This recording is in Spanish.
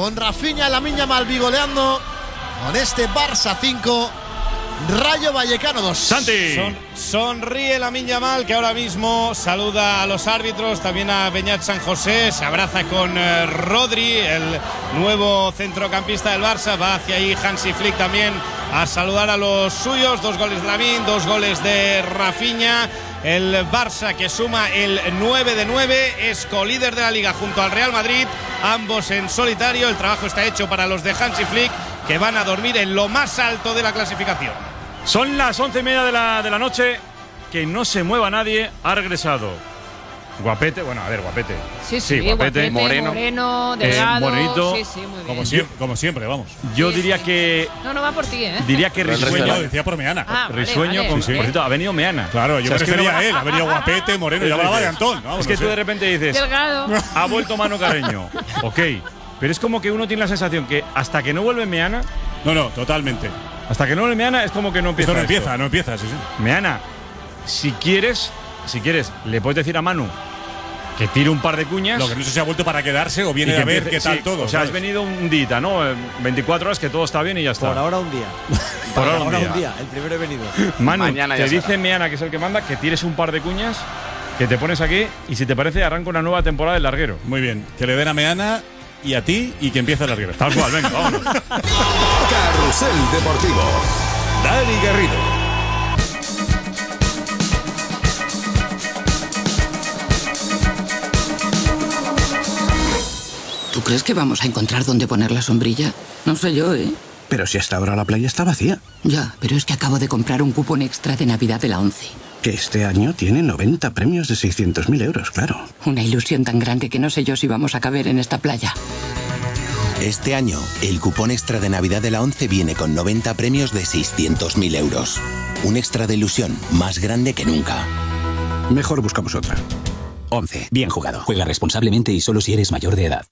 con Rafinha, Lamine Yamal bigoleando con este Barça 5, Rayo Vallecano 2. Santi. Sonríe Lamine Yamal, que ahora mismo saluda a los árbitros, también a Beñat San José, se abraza con Rodri, el nuevo centrocampista del Barça, va hacia ahí Hansi Flick también a saludar a los suyos. 2 goles de Lamine, 2 goles de Rafinha. El Barça, que suma el 9 de 9, es colíder de la Liga junto al Real Madrid, ambos en solitario. El trabajo está hecho para los de Hansi Flick, que van a dormir en lo más alto de la clasificación. Son las 11:30 de la noche. Que no se mueva nadie. Ha regresado Guapete. Bueno, a ver, Guapete. Sí, Guapete. Moreno, delgado. Morenito. Sí, muy bien. Como siempre, vamos. Yo diría que. No va por ti, ¿eh? Diría que Risueño. Decía por Meana. Risueño, vale. por cierto, ha venido Meana. Claro, yo prefería a él. Ha venido Guapete, Moreno, ya hablaba de Antón. Vamos, es que tú de repente dices. Delgado. Ha vuelto Manu Carreño. Ok. Pero es como que uno tiene la sensación que hasta que no vuelve Meana. No, totalmente. Hasta que no vuelve Meana es como que no empieza. Esto no empieza, sí. Meana, si quieres, le puedes decir a Manu que tire un par de cuñas. Lo que no sé si ha vuelto para quedarse o viene a ver qué tal todo. O sea, ¿sabes? has venido un día, ¿no? 24 horas que todo está bien y ya está. Por ahora un día. Por ahora un día. El primero he venido. Manu, Mañana te ya dice será. Meana, que es el que manda, que tires un par de cuñas, que te pones aquí y si te parece arranca una nueva temporada del larguero. Muy bien. Que le den a Meana y a ti y que empiece el larguero. Tal cual, venga, vámonos. Carrusel Deportivo. Dani Garrido. ¿Tú crees que vamos a encontrar dónde poner la sombrilla? No sé yo, ¿eh? Pero si hasta ahora la playa está vacía. Ya, pero es que acabo de comprar un cupón extra de Navidad de la ONCE. Que este año tiene 90 premios de 600.000 euros, claro. Una ilusión tan grande que no sé yo si vamos a caber en esta playa. Este año, el cupón extra de Navidad de la ONCE viene con 90 premios de 600.000 euros. Un extra de ilusión más grande que nunca. Mejor buscamos otra. ONCE. Bien jugado. Juega responsablemente y solo si eres mayor de edad.